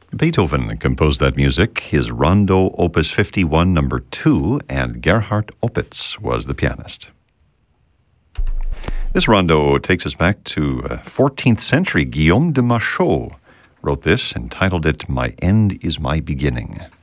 Beethoven composed that music, his Rondo Opus 51 No. 2, and Gerhard Opitz was the pianist. This rondo takes us back to 14th century. Guillaume de Machaut wrote this and titled it "My End is My Beginning."